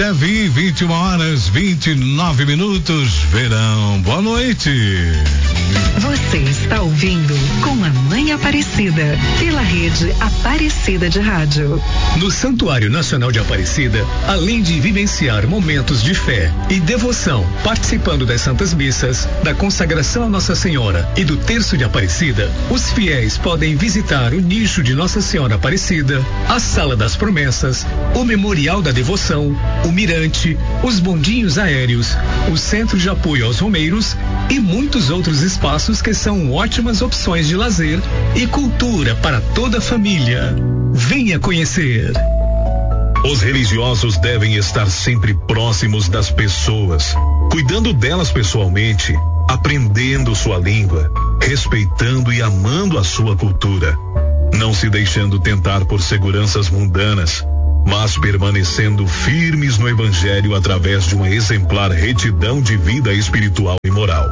21 horas 29 minutos, verão. Boa noite. Você está ouvindo Com a Mãe Aparecida, pela rede Aparecida de Rádio. No Santuário Nacional de Aparecida, além de vivenciar momentos de fé e devoção, participando das Santas Missas, da consagração a Nossa Senhora e do Terço de Aparecida, os fiéis podem visitar o nicho de Nossa Senhora Aparecida, a Sala das Promessas, o Memorial da Devoção, o Mirante, os bondinhos aéreos, o Centro de Apoio aos Romeiros e muitos outros espaços que são ótimas opções de lazer e cultura para toda a família. Venha conhecer. Os religiosos devem estar sempre próximos das pessoas, cuidando delas pessoalmente, aprendendo sua língua, respeitando e amando a sua cultura, não se deixando tentar por seguranças mundanas, mas permanecendo firmes no Evangelho através de uma exemplar retidão de vida espiritual e moral.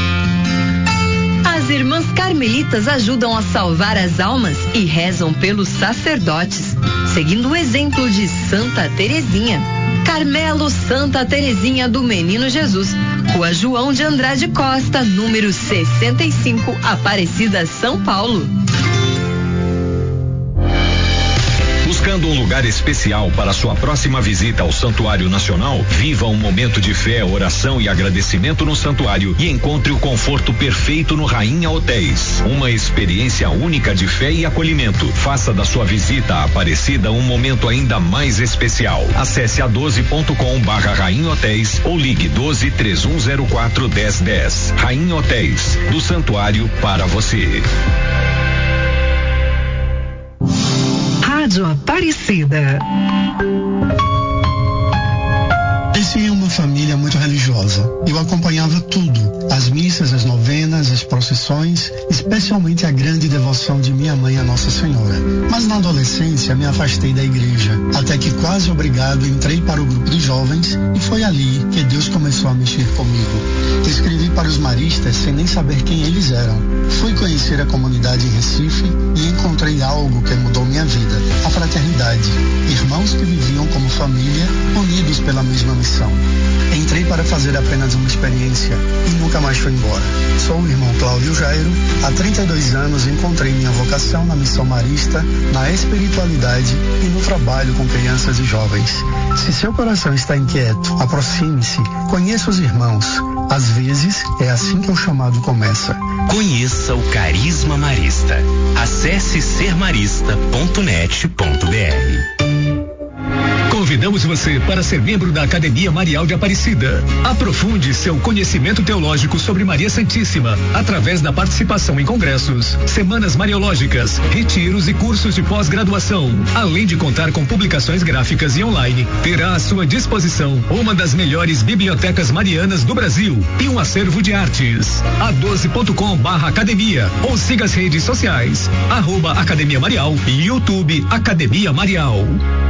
As irmãs carmelitas ajudam a salvar as almas e rezam pelos sacerdotes, seguindo o exemplo de Santa Terezinha. Carmelo Santa Terezinha do Menino Jesus, Rua João de Andrade Costa, número 65, Aparecida, São Paulo. Buscando um lugar especial para sua próxima visita ao Santuário Nacional? Viva um momento de fé, oração e agradecimento no santuário e encontre o conforto perfeito no Rainha Hotéis. Uma experiência única de fé e acolhimento. Faça da sua visita à Aparecida um momento ainda mais especial. Acesse a12.com/Rainha Hotéis ou ligue 12-3104-1010. Rainha Hotéis, do santuário para você. Rádio Aparecida. Cresci em uma família muito religiosa. Eu acompanhava tudo: as missas, as novenas, as procissões, especialmente a grande devoção de minha mãe a Nossa Senhora. Mas na adolescência me afastei da igreja, até que quase obrigado entrei para o grupo de jovens e foi ali que Deus começou a mexer comigo. Escrevi para os maristas sem nem saber quem eles eram. Fui conhecer a comunidade em Recife e encontrei algo que mudou minha vida: a fraternidade. Irmãos que viviam como família, unidos pela mesma missão. Entrei para fazer apenas uma experiência e nunca mais fui embora. Sou o irmão Cláudio Jairo. Há 32 anos encontrei minha vocação na missão marista, na espiritualidade e no trabalho com crianças e jovens. Se seu coração está inquieto, aproxime-se, conheça os irmãos. Às vezes, é assim que o chamado começa. Conheça o Carisma Marista. Acesse sermarista.net.br. Convidamos você para ser membro da Academia Marial de Aparecida. Aprofunde seu conhecimento teológico sobre Maria Santíssima através da participação em congressos, semanas mariológicas, retiros e cursos de pós-graduação. Além de contar com publicações gráficas e online, terá à sua disposição uma das melhores bibliotecas marianas do Brasil e um acervo de artes. a12.com/academia ou siga as redes sociais @Academia Marial e YouTube Academia Marial.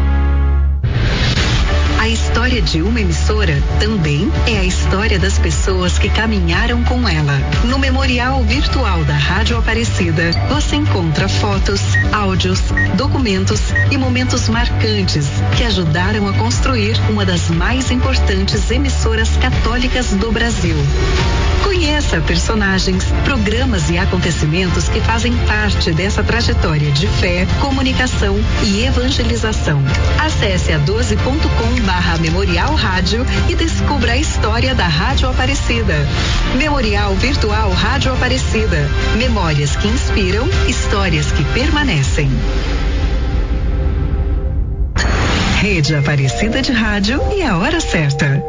A história de uma emissora também é a história das pessoas que caminharam com ela. No Memorial Virtual da Rádio Aparecida, você encontra fotos, áudios, documentos e momentos marcantes que ajudaram a construir uma das mais importantes emissoras católicas do Brasil. Conheça personagens, programas e acontecimentos que fazem parte dessa trajetória de fé, comunicação e evangelização. Acesse a12.com/Memorial Rádio e descubra a história da Rádio Aparecida. Memorial Virtual Rádio Aparecida. Memórias que inspiram, histórias que permanecem. Rede Aparecida de Rádio e a hora certa.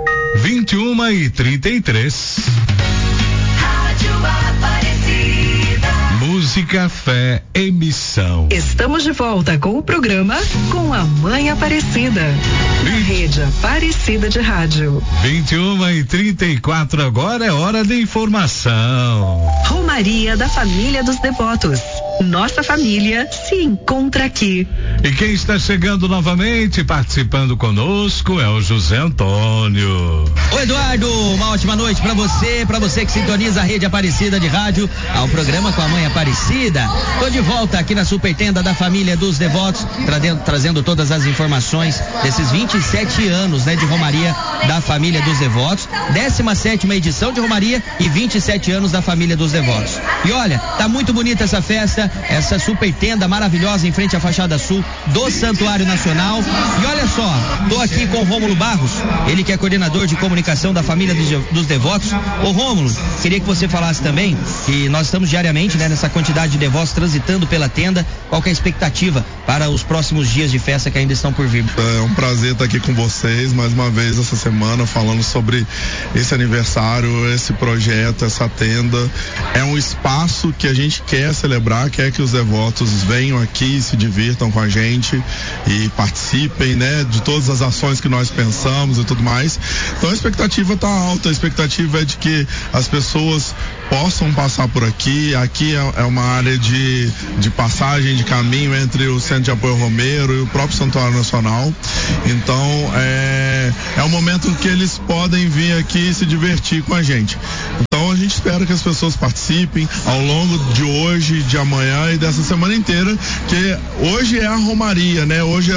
21h33. Rádio Aparecida. Música, fé, emissão. Estamos de volta com o programa Com a Mãe Aparecida. Na Rede Aparecida de Rádio. 21h34, agora é hora de informação. Romaria da Família dos Devotos. Nossa família se encontra aqui. E quem está chegando novamente, participando conosco, é o José Antônio. Ô Eduardo, uma ótima noite pra você que sintoniza a Rede Aparecida de Rádio, ao programa com a Mãe Aparecida. Tô de volta aqui na Super Tenda da Família dos Devotos, trazendo todas as informações desses 27 anos, né, de Romaria da Família dos Devotos, 17ª edição de Romaria e 27 anos da Família dos Devotos. E olha, tá muito bonita essa festa, essa super tenda maravilhosa em frente à fachada sul do Santuário Nacional. E olha só, tô aqui com o Rômulo Barros, ele que é coordenador de comunicação da Família dos Devotos. Ô Rômulo, queria que você falasse também que nós estamos diariamente, né, nessa quantidade de devotos transitando pela tenda. Qual que é a expectativa para os próximos dias de festa que ainda estão por vir? É um prazer estar aqui com vocês mais uma vez essa semana, falando sobre esse aniversário, esse projeto, essa tenda. É um espaço que a gente quer celebrar, quer que os devotos venham aqui, se divirtam com a gente e participem, né, de todas as ações que nós pensamos e tudo mais. Então a expectativa está alta, a expectativa é de que as pessoas possam passar por aqui. Aqui é uma área de passagem, de caminho entre o Centro de Apoio Romero e o próprio Santuário Nacional. Então é um momento que eles podem vir aqui e se divertir com a gente. Então a gente espera que as pessoas participem ao longo de hoje, de amanhã e dessa semana inteira, que hoje é a Romaria, né? Hoje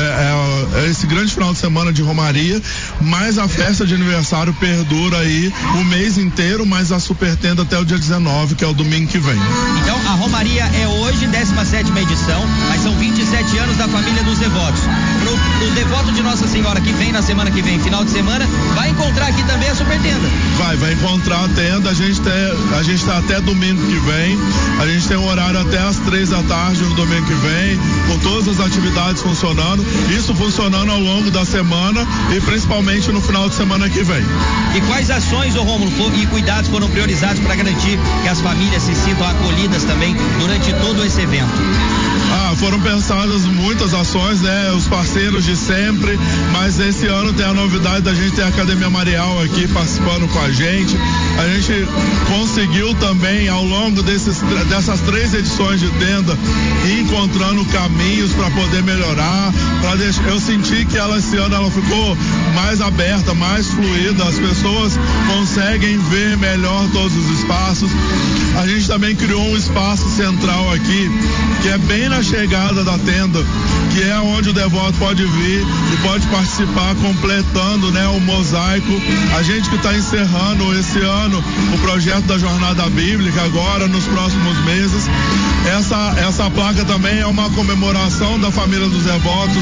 é esse grande final de semana de Romaria, mas a festa de aniversário perdura aí o mês inteiro, mas a super tenda até o dia 19, que é o domingo que vem. Então a Romaria é hoje, 17ª edição, mas são 27 anos da Família dos Devotos. Pro devoto de Nossa Senhora que vem na semana que vem, final de semana, vai encontrar aqui também a super tenda. Vai encontrar a tenda. A gente tá até domingo que vem. A gente tem um horário até às 3 da tarde no domingo que vem, com todas as atividades funcionando. Isso funcionando ao longo da semana e principalmente no final de semana que vem. E quais ações, ô Rômulo, e cuidados foram priorizados para garantir que as famílias se sintam acolhidas também durante todo esse evento? Foram pensadas muitas ações, né? Os parceiros de sempre, mas esse ano tem a novidade da gente ter a Academia Marial aqui participando com a gente. A gente conseguiu também, ao longo dessas 3 edições de tenda, ir encontrando caminhos para poder melhorar. Eu senti que esse ano ela ficou mais aberta, mais fluida, as pessoas conseguem ver melhor todos os espaços. A gente também criou um espaço central aqui, que é bem na chegada da tenda, que é onde o devoto pode vir e pode participar, completando, né, o mosaico. A gente que está encerrando esse ano o projeto da Jornada Bíblica, agora nos próximos meses. Essa placa também é uma comemoração da Família dos Devotos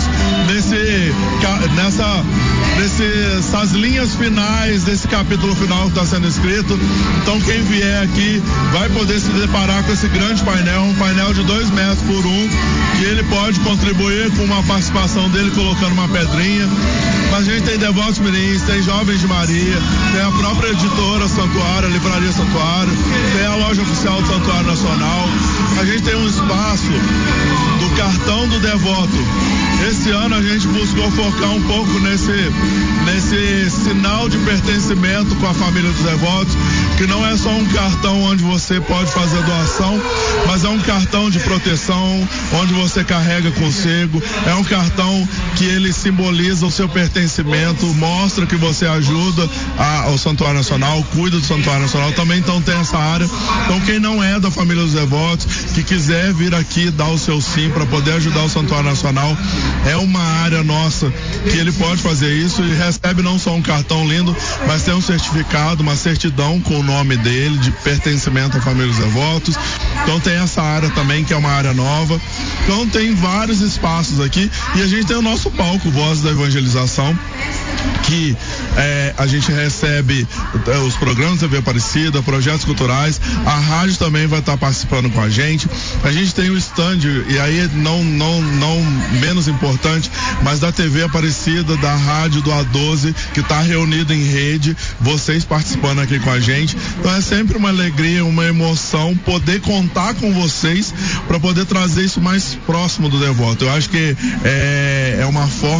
nessas linhas finais desse capítulo final que está sendo escrito. Então quem vier aqui vai poder se deparar com esse grande painel, um painel de 2 metros por 1, que ele pode contribuir com uma participação dele colocando uma pedrinha. Mas a gente tem Devotos Mirins, tem Jovens de Maria, tem a própria editora Santuário, a Livraria Santuário, tem a loja oficial do Santuário Nacional. A gente tem um espaço do cartão do devoto. Esse ano a gente buscou focar um pouco nesse sinal de pertencimento com a Família dos Devotos, que não é só um cartão onde você pode fazer doação, mas é um cartão de proteção, onde você carrega consigo. É um cartão que ele simboliza o seu pertencimento, mostra que você ajuda ao Santuário Nacional, cuida do Santuário Nacional também. Então tem essa área. Então quem não é da Família dos Devotos, que quiser vir aqui dar o seu sim para poder ajudar o Santuário Nacional, é uma área nossa que ele pode fazer isso e recebe não só um cartão lindo, mas tem um certificado, uma certidão com o nome dele, de pertencimento à Família dos Devotos. Então tem essa área também, que é uma área nova. Então tem vários espaços aqui e a gente tem o nosso palco Voz da Evangelização, que a gente recebe os programas da TV Aparecida, projetos culturais. A rádio também vai estar participando com a gente. A gente tem o stand, e aí não menos importante, mas da TV Aparecida, da rádio do A12, que está reunido em rede, vocês participando aqui com a gente. Então é sempre uma alegria, uma emoção poder contar com vocês para poder trazer isso mais próximo do devoto. Eu acho que é uma forma também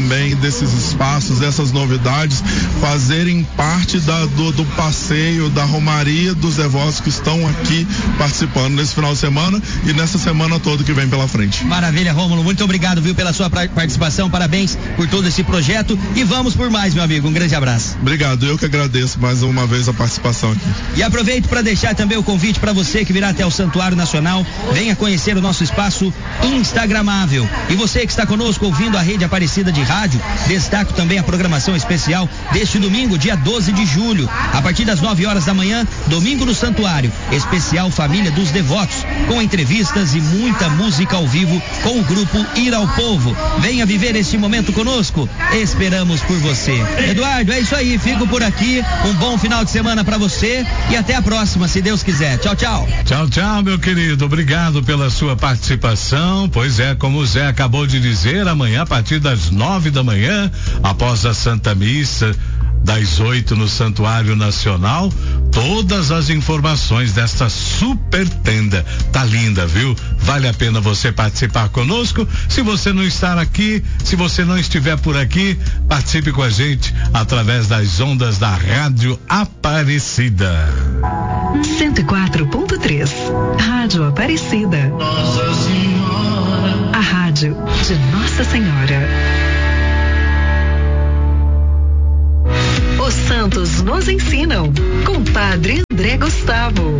também desses espaços, dessas novidades, fazerem parte do passeio, da romaria dos devotos que estão aqui participando nesse final de semana e nessa semana toda que vem pela frente. Maravilha, Rômulo, muito obrigado, viu, pela sua participação, parabéns por todo esse projeto e vamos por mais, meu amigo, um grande abraço. Obrigado, eu que agradeço mais uma vez a participação aqui. E aproveito para deixar também o convite para você que virá até o Santuário Nacional, venha conhecer o nosso espaço instagramável. E você que está conosco ouvindo a Rede Aparecida de Rádio, destaco também a programação especial deste domingo, dia 12 de julho, a partir das 9 horas da manhã, domingo no Santuário, especial Família dos Devotos, com entrevistas e muita música ao vivo com o grupo Ir ao Povo. Venha viver este momento conosco, esperamos por você. Eduardo, é isso aí, fico por aqui, um bom final de semana para você e até a próxima, se Deus quiser. Tchau, tchau. Tchau, tchau, meu querido, obrigado pela sua participação. Pois é, como o Zé acabou de dizer, amanhã a partir das 9 da manhã, após a Santa Missa, das 8 no Santuário Nacional, todas as informações desta super tenda. Tá linda, viu? Vale a pena você participar conosco. Se você não estar aqui, se você não estiver por aqui, participe com a gente através das ondas da Rádio Aparecida. 104.3 Rádio Aparecida. Nossa Senhora. A rádio de Nossa Senhora. Os santos nos ensinam, com Padre André Gustavo.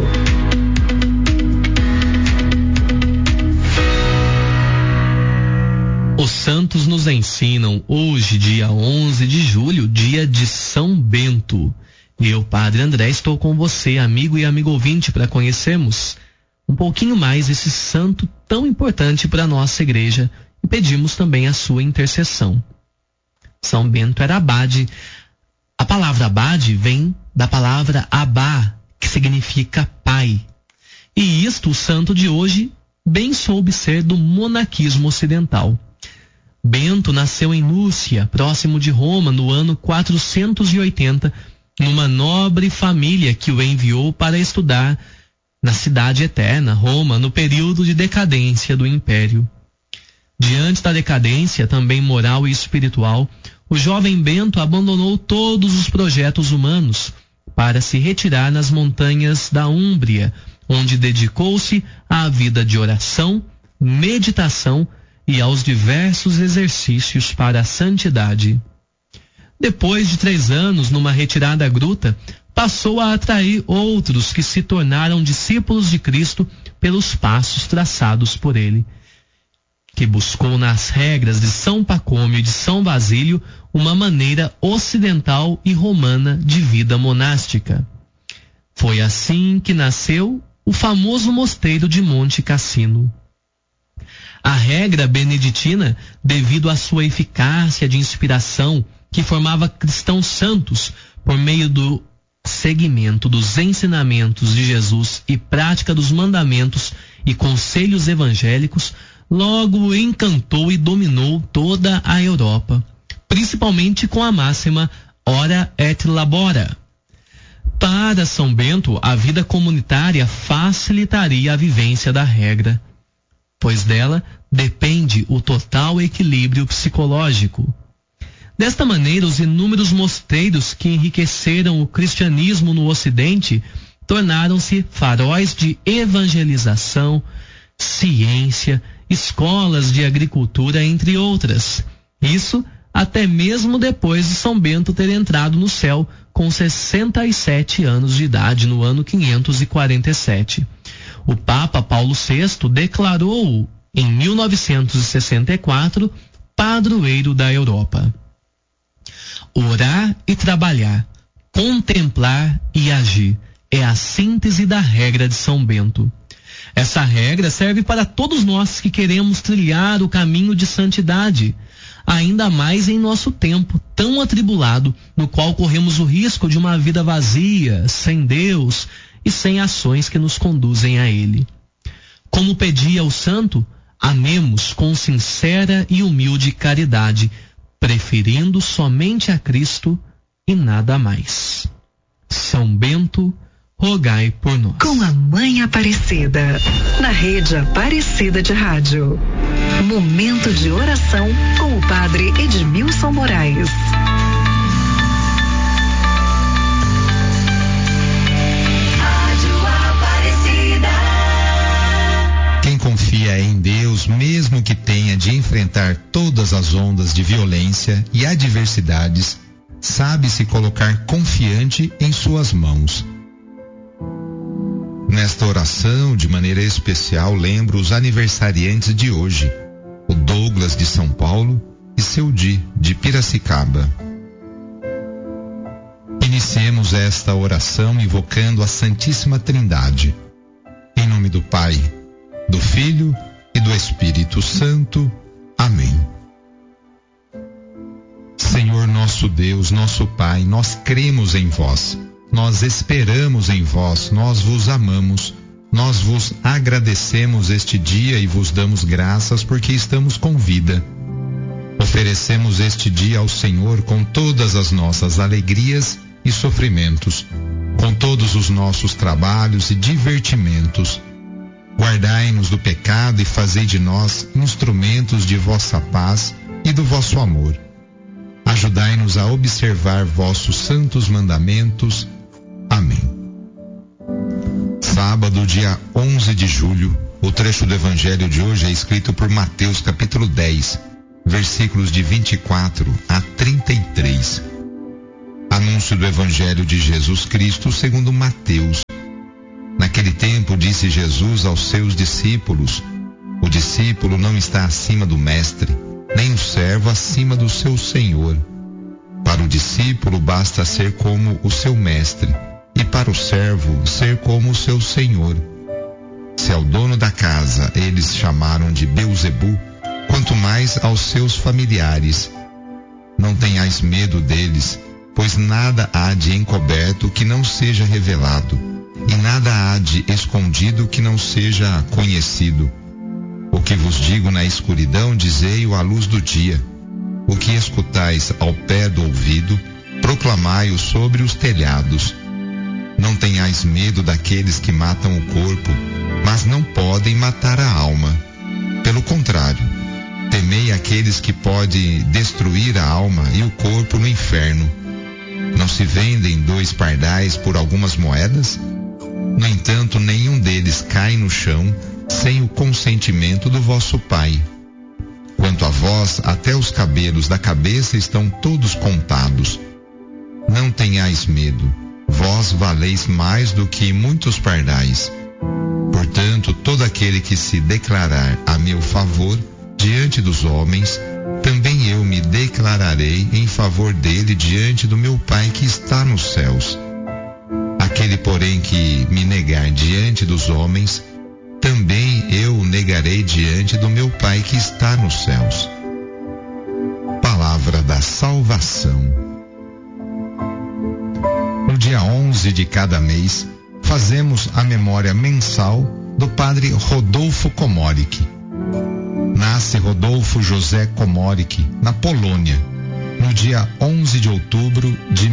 Os santos nos ensinam, hoje, dia 11 de julho, dia de São Bento. Eu, Padre André, estou com você, amigo e amigo ouvinte, para conhecermos um pouquinho mais esse santo tão importante para a nossa igreja e pedimos também a sua intercessão. São Bento era abade. A palavra abade vem da palavra abá, que significa pai. E isto o santo de hoje bem soube ser do monaquismo ocidental. Bento nasceu em Núrcia, próximo de Roma, no ano 480, numa nobre família que o enviou para estudar na cidade eterna, Roma, no período de decadência do império. Diante da decadência, também moral e espiritual, o jovem Bento abandonou todos os projetos humanos para se retirar nas montanhas da Úmbria, onde dedicou-se à vida de oração, meditação e aos diversos exercícios para a santidade. Depois de 3 anos numa retirada gruta, passou a atrair outros que se tornaram discípulos de Cristo pelos passos traçados por ele, que buscou nas regras de São Pacômio e de São Basílio uma maneira ocidental e romana de vida monástica. Foi assim que nasceu o famoso mosteiro de Monte Cassino. A regra beneditina, devido à sua eficácia de inspiração, que formava cristãos santos por meio do seguimento dos ensinamentos de Jesus e prática dos mandamentos e conselhos evangélicos, logo encantou e dominou toda a Europa, principalmente com a máxima ora et labora. Para São Bento, a vida comunitária facilitaria a vivência da regra, pois dela depende o total equilíbrio psicológico. Desta maneira, os inúmeros mosteiros que enriqueceram o cristianismo no Ocidente tornaram-se faróis de evangelização, ciência, escolas de agricultura, entre outras. Isso até mesmo depois de São Bento ter entrado no céu com 67 anos de idade no ano 547. O Papa Paulo VI declarou-o em 1964 padroeiro da Europa. Orar e trabalhar, contemplar e agir é a síntese da regra de São Bento. Essa regra serve para todos nós que queremos trilhar o caminho de santidade, ainda mais em nosso tempo tão atribulado, no qual corremos o risco de uma vida vazia, sem Deus e sem ações que nos conduzem a Ele. Como pedia o santo, amemos com sincera e humilde caridade, preferindo somente a Cristo e nada mais. São Bento, rogai por nós. Com a Mãe Aparecida, na Rede Aparecida de Rádio. Momento de oração com o Padre Edmilson de violência e adversidades, sabe se colocar confiante em suas mãos. Nesta oração, de maneira especial, lembro os aniversariantes de hoje, o Douglas de São Paulo e seu Di de Piracicaba. Iniciemos esta oração invocando a Santíssima Trindade. Em nome do Pai, do Filho e do Espírito Santo. Amém. Senhor nosso Deus, nosso Pai, nós cremos em vós, nós esperamos em vós, nós vos amamos, nós vos agradecemos este dia e vos damos graças porque estamos com vida. Oferecemos este dia ao Senhor com todas as nossas alegrias e sofrimentos, com todos os nossos trabalhos e divertimentos. Guardai-nos do pecado e fazei de nós instrumentos de vossa paz e do vosso amor. Ajudai-nos a observar vossos santos mandamentos. Amém. Sábado, dia 11 de julho, o trecho do Evangelho de hoje é escrito por Mateus, capítulo 10, versículos de 24 a 33. Anúncio do Evangelho de Jesus Cristo segundo Mateus. Naquele tempo disse Jesus aos seus discípulos: o discípulo não está acima do mestre, nem o servo acima do seu senhor. Para o discípulo basta ser como o seu mestre, e para o servo ser como o seu senhor. Se ao dono da casa eles chamaram de Beelzebu, quanto mais aos seus familiares. Não tenhais medo deles, pois nada há de encoberto que não seja revelado, e nada há de escondido que não seja conhecido. O que vos digo na escuridão, dizei-o à luz do dia. O que escutais ao pé do ouvido, proclamai-o sobre os telhados. Não tenhais medo daqueles que matam o corpo, mas não podem matar a alma. Pelo contrário, temei aqueles que podem destruir a alma e o corpo no inferno. Não se vendem 2 pardais por algumas moedas? No entanto, nenhum deles cai no chão sem o consentimento do vosso Pai. Quanto a vós, até os cabelos da cabeça estão todos contados. Não tenhais medo, vós valeis mais do que muitos pardais. Portanto, todo aquele que se declarar a meu favor diante dos homens, também eu me declararei em favor dele diante do meu Pai que está nos céus. Aquele, porém, que me negar diante dos homens, também eu o negarei diante do meu Pai que está nos céus. Palavra da salvação. No dia 11 de cada mês, fazemos a memória mensal do padre Rodolfo Komorek. Nasce Rodolfo José Komorek, na Polônia, no dia 11 de outubro de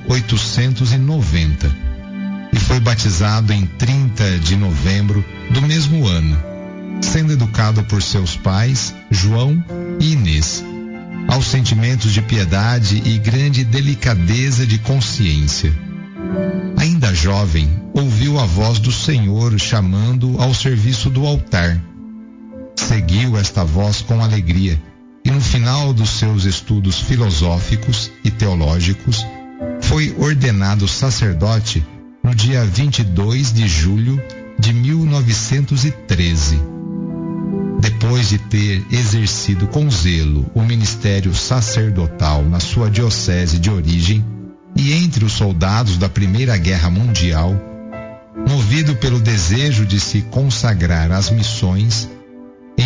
1890, e foi batizado em 30 de novembro do mesmo ano, sendo educado por seus pais, João e Inês, aos sentimentos de piedade e grande delicadeza de consciência. Ainda jovem, ouviu a voz do Senhor chamando ao serviço do altar. Seguiu esta voz com alegria e no final dos seus estudos filosóficos e teológicos foi ordenado sacerdote no dia 22 de julho de 1913. Depois de ter exercido com zelo o ministério sacerdotal na sua diocese de origem e entre os soldados da Primeira Guerra Mundial, movido pelo desejo de se consagrar às missões, em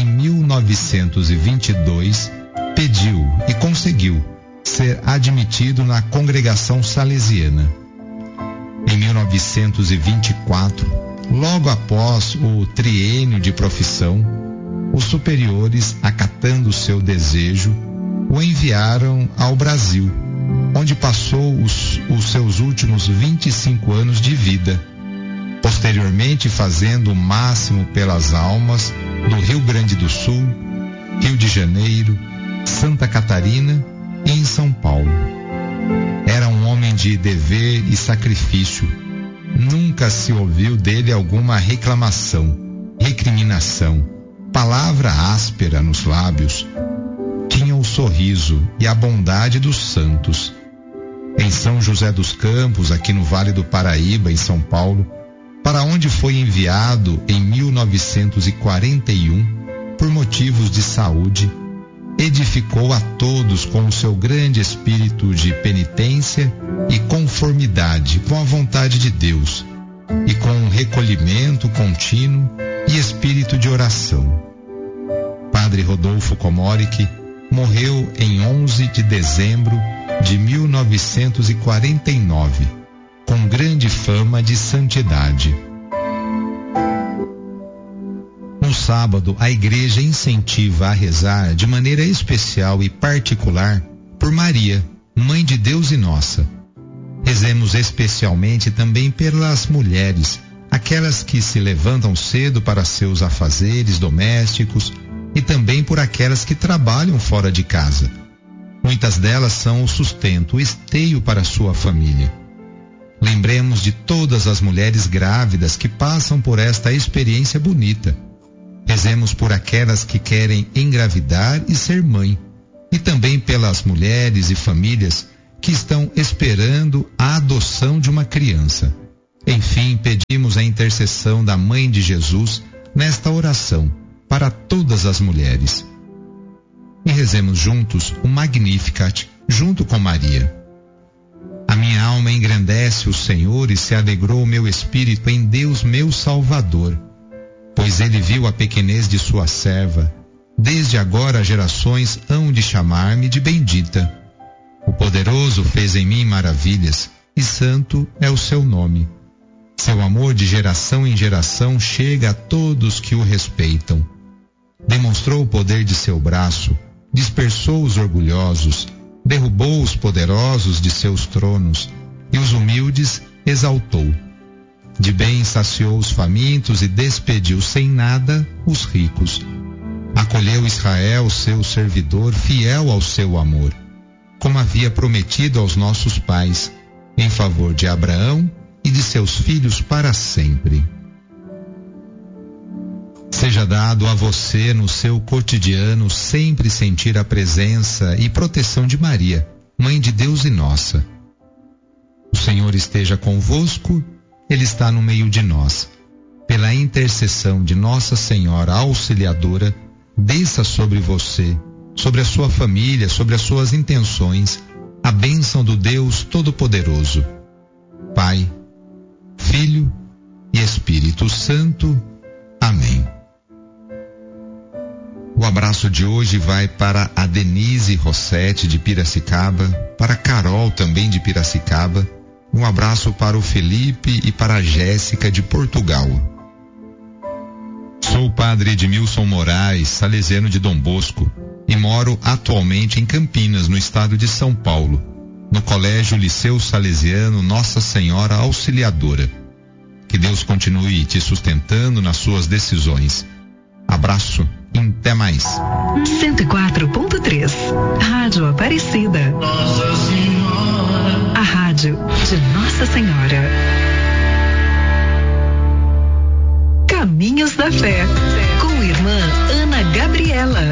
1922 pediu e conseguiu ser admitido na congregação salesiana. Em 1924, logo após o triênio de profissão, os superiores, acatando seu desejo, o enviaram ao Brasil, onde passou os seus últimos 25 anos de vida, posteriormente fazendo o máximo pelas almas do Rio Grande do Sul, Rio de Janeiro, Santa Catarina e em São Paulo. Era um homem de dever e sacrifício. Nunca se ouviu dele alguma reclamação, recriminação, palavra áspera nos lábios. Tinha os sorriso e a bondade dos santos. Em São José dos Campos, aqui no Vale do Paraíba, em São Paulo, para onde foi enviado em 1941 por motivos de saúde, edificou a todos com o seu grande espírito de penitência e conformidade com a vontade de Deus, e com um recolhimento contínuo e espírito de oração. Padre Rodolfo Komorek morreu em 11 de dezembro de 1949, com grande fama de santidade. No sábado, a igreja incentiva a rezar de maneira especial e particular por Maria, Mãe de Deus e nossa. Rezemos especialmente também pelas mulheres, aquelas que se levantam cedo para seus afazeres domésticos, e também por aquelas que trabalham fora de casa. Muitas delas são o sustento, o esteio para sua família. Lembremos de todas as mulheres grávidas que passam por esta experiência bonita. Rezemos por aquelas que querem engravidar e ser mãe, e também pelas mulheres e famílias que estão esperando a adoção de uma criança. Enfim, pedimos a intercessão da Mãe de Jesus nesta oração para todas as mulheres. E rezemos juntos o Magnificat, junto com Maria. A minha alma engrandece o Senhor e se alegrou o meu espírito em Deus meu Salvador, pois ele viu a pequenez de sua serva. Desde agora as gerações hão de chamar-me de bendita. O Poderoso fez em mim maravilhas, e santo é o seu nome. Seu amor de geração em geração chega a todos que o respeitam. Demonstrou o poder de seu braço, dispersou os orgulhosos, derrubou os poderosos de seus tronos, e os humildes exaltou. De bem saciou os famintos e despediu sem nada os ricos. Acolheu Israel, seu servidor, fiel ao seu amor, como havia prometido aos nossos pais, em favor de Abraão e de seus filhos para sempre. Seja dado a você no seu cotidiano sempre sentir a presença e proteção de Maria, Mãe de Deus e nossa. O Senhor esteja convosco, Ele está no meio de nós. Pela intercessão de Nossa Senhora Auxiliadora, desça sobre você, sobre a sua família, sobre as suas intenções, a bênção do Deus Todo-Poderoso. Pai, Filho e Espírito Santo. Amém. O abraço de hoje vai para a Denise Rossetti de Piracicaba, para a Carol também de Piracicaba, um abraço para o Felipe e para a Jéssica de Portugal. Sou o padre Edmilson Moraes, salesiano de Dom Bosco, e moro atualmente em Campinas, no estado de São Paulo, no Colégio Liceu Salesiano Nossa Senhora Auxiliadora. Que Deus continue te sustentando nas suas decisões. Abraço e até mais. 104.3 Rádio Aparecida. Nossa Senhora. A rádio de Nossa Senhora. Caminhos da Fé, com irmã Ana Gabriela.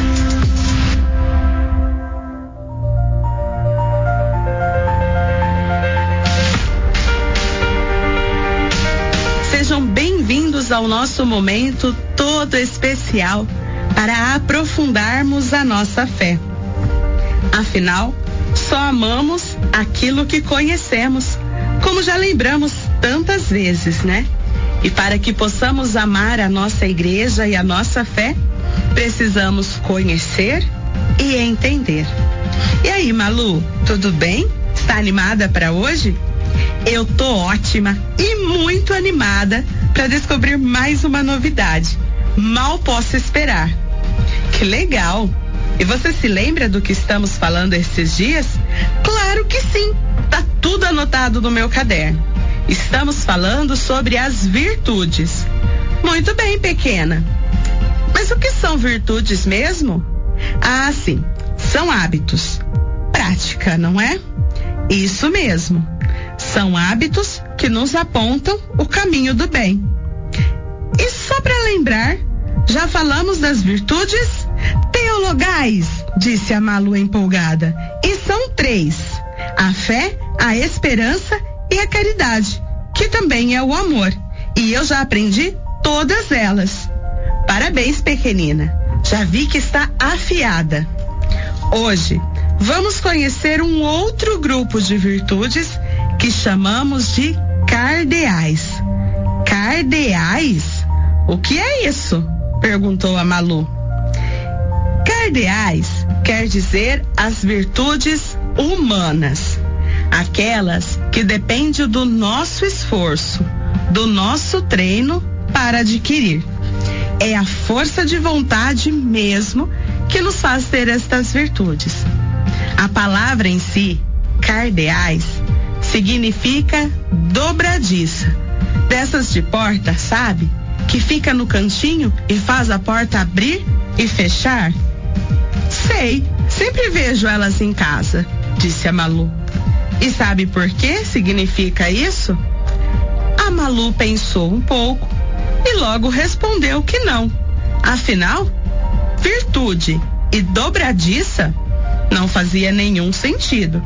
Sejam bem-vindos ao nosso momento todo especial para aprofundarmos a nossa fé. Afinal, só amamos aquilo que conhecemos, como já lembramos tantas vezes, né? E para que possamos amar a nossa igreja e a nossa fé, precisamos conhecer e entender. E aí, Malu, tudo bem? Está animada para hoje? Eu tô ótima e muito animada para descobrir mais uma novidade. Mal posso esperar. Que legal! E você se lembra do que estamos falando esses dias? Claro que sim! Tá tudo anotado no meu caderno. Estamos falando sobre as virtudes. Muito bem, pequena. Mas o que são virtudes mesmo? Ah, sim. São hábitos. Prática, não é? Isso mesmo. São hábitos que nos apontam o caminho do bem. E só para lembrar, já falamos das virtudes Teologais, disse a Malu empolgada. E são 3: a fé, a esperança e a caridade, que também é o amor. E eu já aprendi todas elas. Parabéns, pequenina. Já vi que está afiada. Hoje, vamos conhecer um outro grupo de virtudes que chamamos de cardeais. Cardeais? O que é isso? Perguntou a Malu. Cardeais quer dizer as virtudes humanas, aquelas que dependem do nosso esforço, do nosso treino para adquirir. É a força de vontade mesmo que nos faz ter estas virtudes. A palavra em si, cardeais, significa dobradiça. Dessas de porta, sabe? Que fica no cantinho e faz a porta abrir e fechar? Sei, sempre vejo elas em casa, disse a Malu. E sabe por que significa isso? A Malu pensou um pouco e logo respondeu que não. Afinal, virtude e dobradiça não fazia nenhum sentido.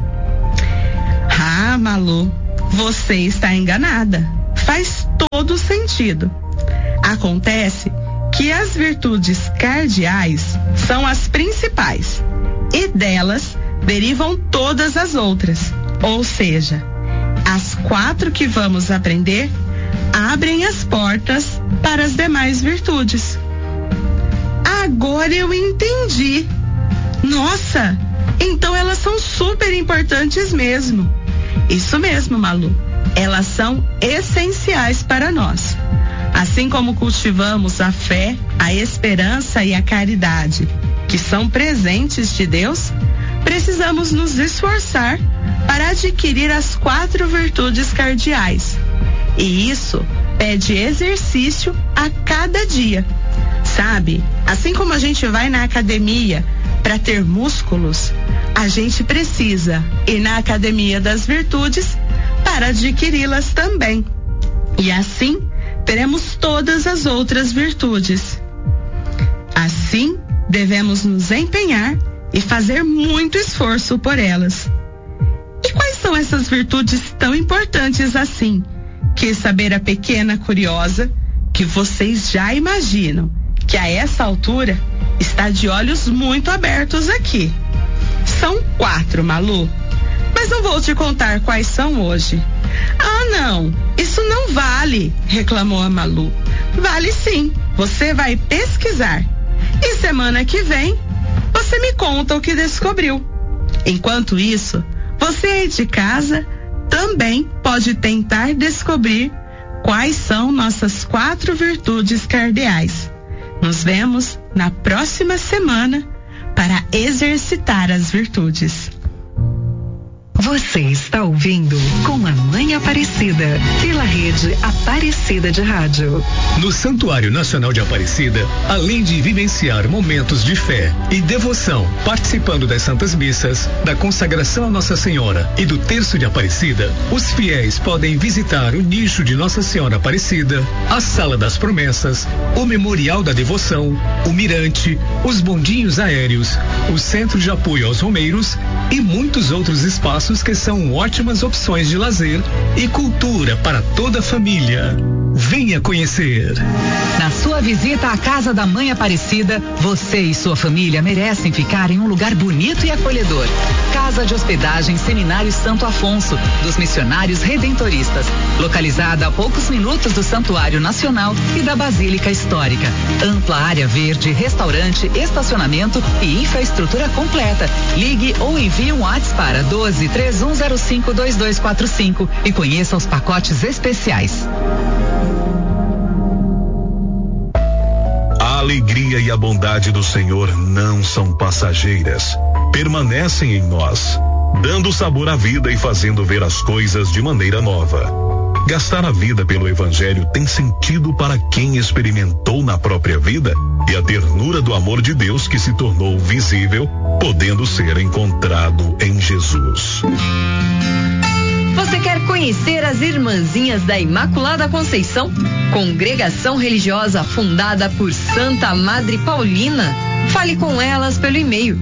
Ah, Malu, você está enganada. Faz todo sentido. Acontece que as virtudes cardeais são as principais e delas derivam todas as outras. Ou seja, as 4 que vamos aprender abrem as portas para as demais virtudes. Agora eu entendi. Nossa, então elas são super importantes mesmo. Isso mesmo, Malu. Elas são essenciais para nós. Assim como cultivamos a fé, a esperança e a caridade, que são presentes de Deus, precisamos nos esforçar para adquirir as 4 virtudes cardeais. E isso pede exercício a cada dia. Sabe, assim como a gente vai na academia para ter músculos, a gente precisa ir na academia das virtudes para adquiri-las também. E assim teremos todas as outras virtudes. Assim, devemos nos empenhar e fazer muito esforço por elas. E quais são essas virtudes tão importantes assim? Quis saber a pequena curiosa, que vocês já imaginam que a essa altura está de olhos muito abertos aqui. São 4, Malu, mas não vou te contar quais são hoje. Ah, não, isso não vale, reclamou a Malu. Vale sim, você vai pesquisar. E semana que vem, você me conta o que descobriu. Enquanto isso, você aí de casa também pode tentar descobrir quais são nossas 4 virtudes cardeais. Nos vemos na próxima semana para exercitar as virtudes. Você está ouvindo Com a Mãe Aparecida, pela rede Aparecida de Rádio. No Santuário Nacional de Aparecida, além de vivenciar momentos de fé e devoção, participando das Santas Missas, da consagração a Nossa Senhora e do Terço de Aparecida, os fiéis podem visitar o nicho de Nossa Senhora Aparecida, a Sala das Promessas, o Memorial da Devoção, o Mirante, os bondinhos aéreos, o Centro de Apoio aos Romeiros e muitos outros espaços que são ótimas opções de lazer e cultura para toda a família. Venha conhecer. Na sua visita à Casa da Mãe Aparecida, você e sua família merecem ficar em um lugar bonito e acolhedor. Casa de Hospedagem Seminário Santo Afonso, dos Missionários Redentoristas, localizada a poucos minutos do Santuário Nacional e da Basílica Histórica. Ampla área verde, restaurante, estacionamento e infraestrutura completa. Ligue ou envie um WhatsApp para 12-3105-2245 e conheça os pacotes especiais. A alegria e a bondade do Senhor não são passageiras, permanecem em nós, dando sabor à vida e fazendo ver as coisas de maneira nova. Gastar a vida pelo Evangelho tem sentido para quem experimentou na própria vida e a ternura do amor de Deus que se tornou visível, podendo ser encontrado em Jesus. Você quer conhecer as Irmãzinhas da Imaculada Conceição? Congregação religiosa fundada por Santa Madre Paulina? Fale com elas pelo e-mail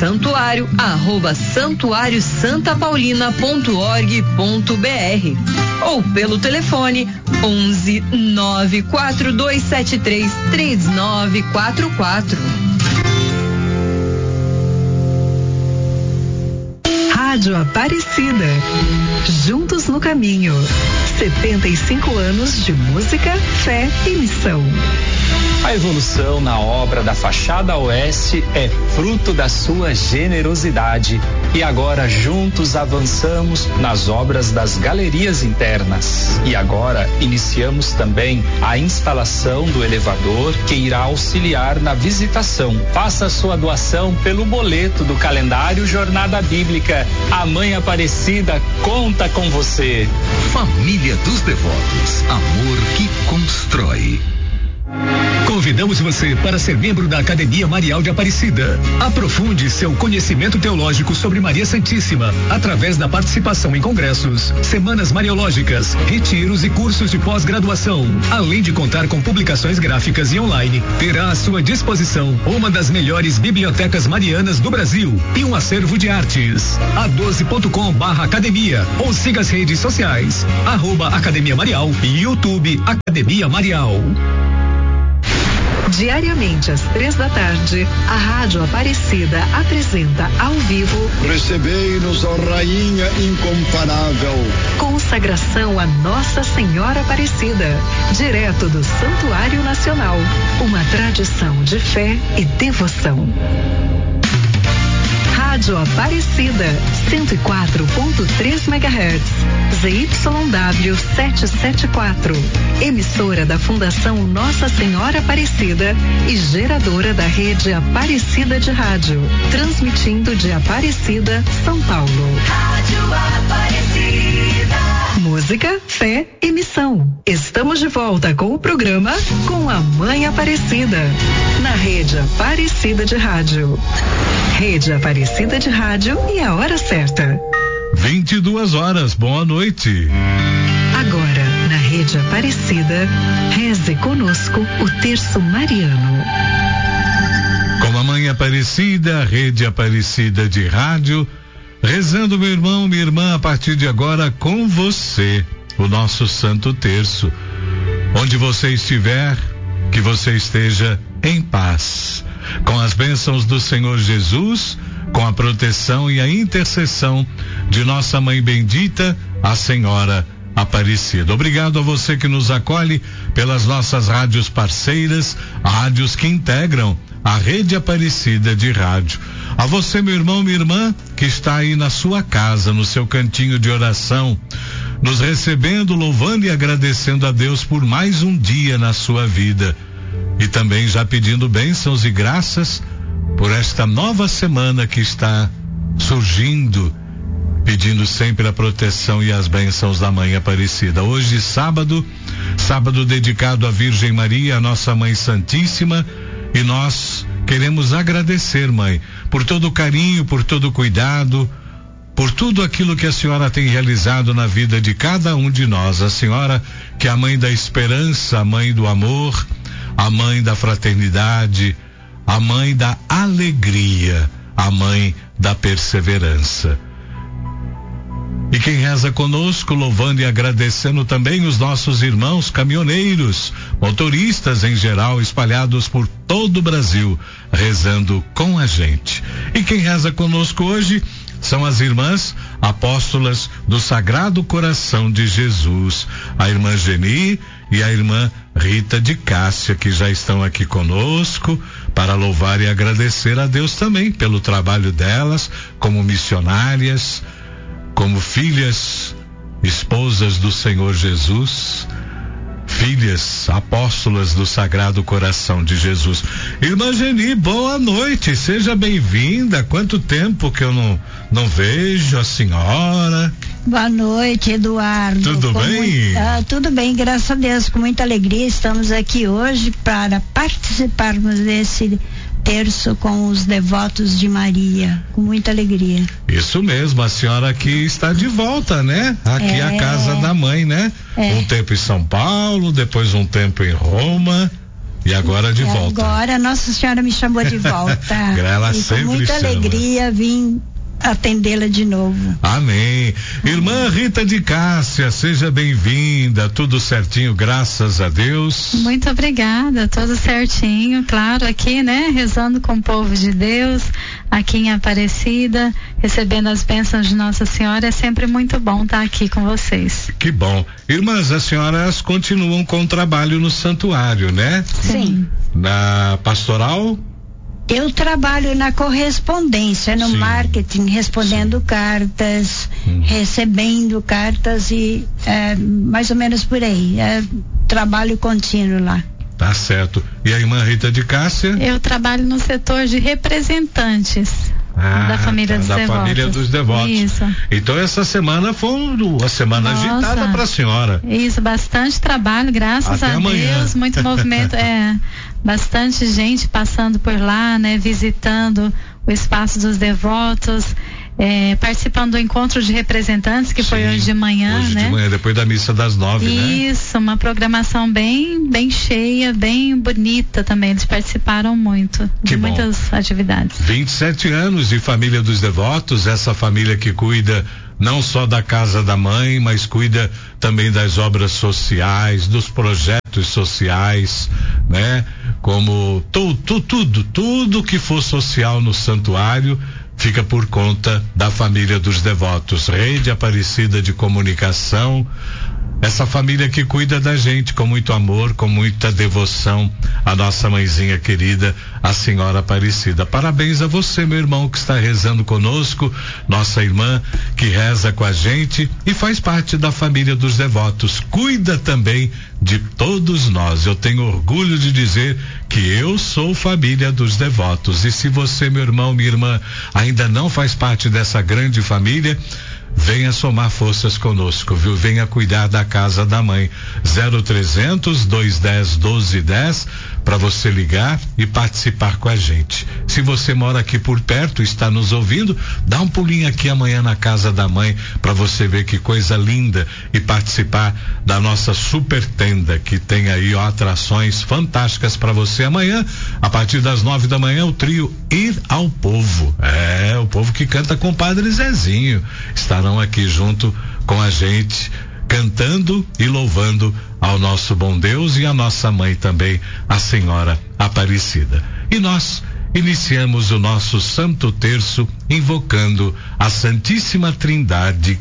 santuário@santuariosantapaulina.org.br ou pelo telefone 11 94273 3944. Rádio Aparecida. Juntos no caminho. 75 anos de música, fé e missão. A evolução na obra da fachada oeste é fruto da sua generosidade. E agora juntos avançamos nas obras das galerias internas. E agora iniciamos também a instalação do elevador que irá auxiliar na visitação. Faça sua doação pelo boleto do calendário Jornada Bíblica. A Mãe Aparecida conta com você. Família dos Devotos. Amor que constrói. Convidamos você para ser membro da Academia Marial de Aparecida. Aprofunde seu conhecimento teológico sobre Maria Santíssima através da participação em congressos, semanas mariológicas, retiros e cursos de pós-graduação. Além de contar com publicações gráficas e online, terá à sua disposição uma das melhores bibliotecas marianas do Brasil e um acervo de artes. a12.com/academia ou siga as redes sociais @Academia Marial e YouTube Academia Marial. Diariamente às 15h, a Rádio Aparecida apresenta ao vivo Recebei-nos, ó Rainha incomparável. Consagração a Nossa Senhora Aparecida, direto do Santuário Nacional. Uma tradição de fé e devoção. Rádio Aparecida, 104.3 MHz, ZYW 774, emissora da Fundação Nossa Senhora Aparecida e geradora da rede Aparecida de Rádio, transmitindo de Aparecida, São Paulo. Rádio Aparecida. Música, fé e missão. Estamos de volta com o programa Com a Mãe Aparecida, na rede Aparecida de Rádio. Rede Aparecida de Rádio e a hora certa. 22 horas, boa noite. Agora, na Rede Aparecida, reze conosco o terço mariano. Com a Mãe Aparecida, Rede Aparecida de Rádio, rezando, meu irmão, minha irmã, a partir de agora com você, o nosso Santo Terço. Onde você estiver, que você esteja em paz, com as bênçãos do Senhor Jesus, com a proteção e a intercessão de nossa Mãe Bendita, a Senhora Aparecida. Obrigado a você que nos acolhe pelas nossas rádios parceiras, rádios que integram a Rede Aparecida de Rádio. A você, meu irmão, minha irmã, que está aí na sua casa, no seu cantinho de oração, nos recebendo, louvando e agradecendo a Deus por mais um dia na sua vida. E também já pedindo bênçãos e graças por esta nova semana que está surgindo, pedindo sempre a proteção e as bênçãos da Mãe Aparecida. Hoje, sábado dedicado à Virgem Maria, a nossa Mãe Santíssima, e nós queremos agradecer, Mãe, por todo o carinho, por todo o cuidado, por tudo aquilo que a senhora tem realizado na vida de cada um de nós. A senhora que é a Mãe da esperança, a Mãe do amor, a Mãe da fraternidade, a Mãe da alegria, a Mãe da perseverança. E quem reza conosco, louvando e agradecendo também os nossos irmãos caminhoneiros, motoristas em geral, espalhados por todo o Brasil, rezando com a gente. E quem reza conosco hoje são as irmãs apóstolas do Sagrado Coração de Jesus, a irmã Geni e a irmã Rita de Cássia, que já estão aqui conosco para louvar e agradecer a Deus também pelo trabalho delas como missionárias, como filhas, esposas do Senhor Jesus, filhas apóstolas do Sagrado Coração de Jesus. Irmã Geni, boa noite, seja bem-vinda. Quanto tempo que eu não vejo a senhora. Boa noite, Eduardo. Tudo bem? Tudo bem, graças a Deus, com muita alegria estamos aqui hoje para participarmos desse terço com os devotos de Maria, com muita alegria. Isso mesmo, a senhora aqui está de volta, né? Aqui a casa da mãe, né? Um tempo em São Paulo, depois um tempo em Roma. E agora de volta. Agora Nossa Senhora me chamou de volta. Ela e sempre com muita chama. alegria vim atendê-la de novo. Amém. Irmã Rita de Cássia, seja bem-vinda, tudo certinho, graças a Deus. Muito obrigada, tudo certinho, claro, aqui, né, rezando com o povo de Deus, aqui em Aparecida, recebendo as bênçãos de Nossa Senhora, é sempre muito bom estar aqui com vocês. Que bom. Irmãs, as senhoras continuam com o trabalho no santuário, né? Sim. Na pastoral? Eu trabalho na correspondência, no marketing, respondendo cartas, recebendo cartas e mais ou menos por aí. Trabalho contínuo lá. Tá certo. E a irmã Rita de Cássia? Eu trabalho no setor de representantes. Da família dos devotos. Da família dos devotos. Isso. Então essa semana foi uma semana agitada para a senhora. Isso, bastante trabalho, graças Até a amanhã. Deus, muito movimento, bastante gente passando por lá, né, visitando o espaço dos devotos, participando do encontro de representantes que foi hoje de manhã, hoje né? De manhã, depois da missa das 9, né? Isso, uma programação bem cheia, bem bonita também. Eles participaram muito de muitas atividades. 27 anos de família dos devotos, essa família que cuida não só da casa da mãe, mas cuida também das obras sociais, dos projetos sociais, né? Como tudo que for social no santuário fica por conta da família dos devotos. Rede Aparecida de Comunicação, essa família que cuida da gente com muito amor, com muita devoção, a nossa mãezinha querida, a Senhora Aparecida. Parabéns a você, meu irmão, que está rezando conosco, nossa irmã que reza com a gente e faz parte da família dos devotos. Cuida também de todos nós. Eu tenho orgulho de dizer que eu sou família dos devotos. E se você, meu irmão, minha irmã, ainda não faz parte dessa grande família, venha somar forças conosco, viu? Venha cuidar da casa da mãe. 0300 210 1210 para você ligar e participar com a gente. Se você mora aqui por perto, está nos ouvindo, dá um pulinho aqui amanhã na casa da mãe para você ver que coisa linda e participar da nossa super tenda que tem aí atrações fantásticas para você amanhã, a partir das 9 da manhã, o trio Ir ao Povo. O povo que canta com o Padre Zezinho estarão aqui junto com a gente, cantando e louvando ao nosso bom Deus e a nossa mãe também, a Senhora Aparecida. E nós iniciamos o nosso Santo Terço invocando a Santíssima Trindade